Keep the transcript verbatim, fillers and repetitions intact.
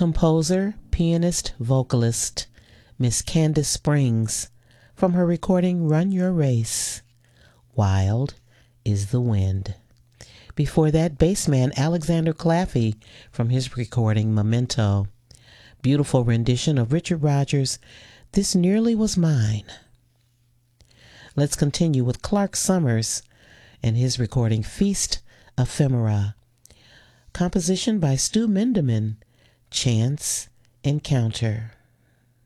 Composer, pianist, vocalist, Miss Candace Springs, from her recording Run Your Race, Wild is the Wind. Before that, bassman Alexander Claffey from his recording Memento. Beautiful rendition of Richard Rodgers' This Nearly Was Mine. Let's continue with Clark Summers and his recording Feast Ephemera. Composition by Stu Minderman, Chance Encounter.